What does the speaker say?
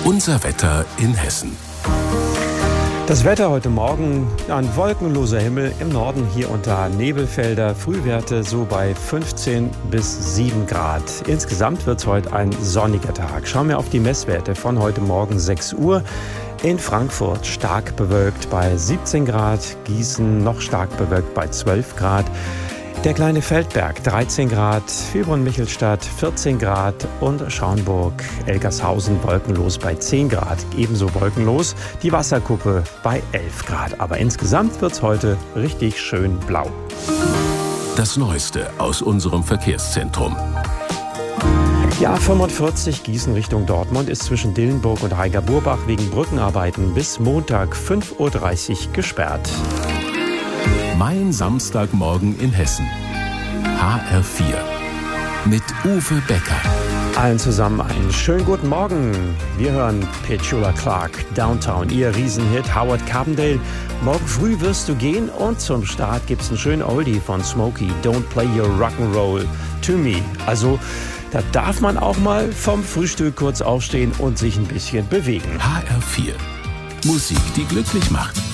Unser Wetter in Hessen. Das Wetter heute Morgen, ein wolkenloser Himmel, im Norden hier unter Nebelfelder, Frühwerte so bei 15 bis 7 Grad. Insgesamt wird es heute ein sonniger Tag. Schauen wir auf die Messwerte von heute Morgen 6 Uhr. In Frankfurt stark bewölkt bei 17 Grad, Gießen noch stark bewölkt bei 12 Grad. Der kleine Feldberg 13 Grad, Vilbronn-Michelstadt 14 Grad und Schaumburg-Elgershausen wolkenlos bei 10 Grad. Ebenso wolkenlos die Wasserkuppe bei 11 Grad. Aber insgesamt wird es heute richtig schön blau. Das Neueste aus unserem Verkehrszentrum. Ja, 45 Gießen Richtung Dortmund ist zwischen Dillenburg und Heiger-Burbach wegen Brückenarbeiten bis Montag 5.30 Uhr gesperrt. Mein Samstagmorgen in Hessen. HR4 mit Uwe Becker. Allen zusammen einen schönen guten Morgen. Wir hören Petula Clark, Downtown, ihr Riesenhit, Howard Carpendale. Morgen früh wirst du gehen und zum Start gibt's einen schönen Oldie von Smokey, Don't Play Your Rock'n'Roll to Me. Also, da darf man auch mal vom Frühstück kurz aufstehen und sich ein bisschen bewegen. HR4 Musik, die glücklich macht.